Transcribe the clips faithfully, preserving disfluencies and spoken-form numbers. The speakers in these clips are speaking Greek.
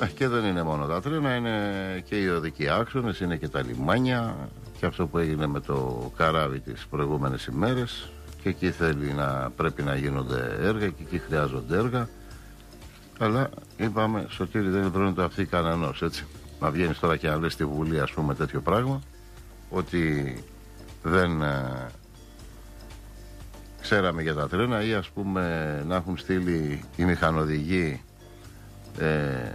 Και δεν είναι μόνο τα τρένα, είναι και οι οδικοί άξονες, είναι και τα λιμάνια και αυτό που έγινε με το καράβι τις προηγούμενες ημέρες, και εκεί θέλει να, πρέπει να γίνονται έργα και εκεί χρειάζονται έργα. Αλλά είπαμε, Σωτήρη, δεν τρώνε το αυτοί κανενός, έτσι. Να βγαίνεις τώρα και να λες στη Βουλή, ας πούμε, τέτοιο πράγμα, ότι δεν ε, ξέραμε για τα τρένα, ή ας πούμε να έχουν στείλει οι μηχανοδηγοί ε, ε,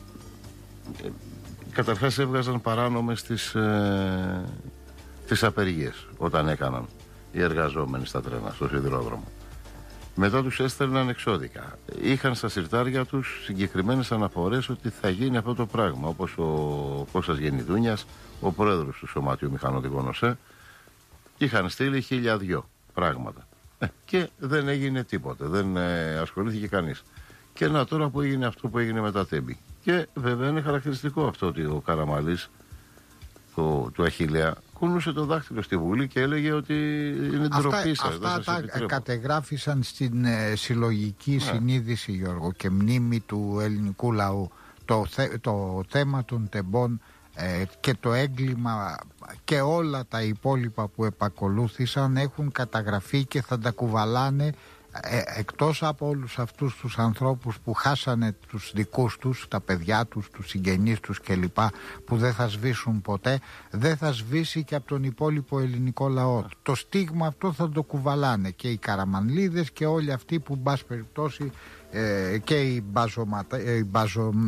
καταρχάς έβγαζαν παράνομες τις, ε, τις απεργίες όταν έκαναν οι εργαζόμενοι στα τρένα, στο σιδηρόδρομο. Μετά τους έστελναν εξώδικα. Είχαν στα συρτάρια τους συγκεκριμένες αναφορές ότι θα γίνει αυτό το πράγμα, όπως ο Κώστας Γεννηδούνιας, ο πρόεδρος του Σωματείου Μηχανοδηγών ΟΣΕ, είχαν στείλει χίλια δυο πράγματα. Ε, και δεν έγινε τίποτε, δεν ε, ασχολήθηκε κανείς. Και να τώρα που έγινε αυτό που έγινε με τα τέμπη. Και βέβαια είναι χαρακτηριστικό αυτό ότι ο Καραμαλής, το, του Αχιλλέα, κούνουσε το δάχτυλο στη Βουλή και έλεγε ότι είναι ντροπή σας. Αυτά τα κατεγράφησαν στην ε, συλλογική ναι. συνείδηση, Γιώργο, και μνήμη του ελληνικού λαού. Το, θε, το θέμα των τεμπών ε, και το έγκλημα και όλα τα υπόλοιπα που επακολούθησαν έχουν καταγραφεί και θα τα κουβαλάνε, ε, εκτός από όλους αυτούς τους ανθρώπους που χάσανε τους δικούς τους, τα παιδιά τους, τους συγγενείς τους κλπ, που δεν θα σβήσουν ποτέ, δεν θα σβήσει και από τον υπόλοιπο ελληνικό λαό. Το στίγμα αυτό θα το κουβαλάνε και οι Καραμανλίδες και όλοι αυτοί που, εν πάση περιπτώσει, ε, και οι μπαζωματα, ε, μπαζω,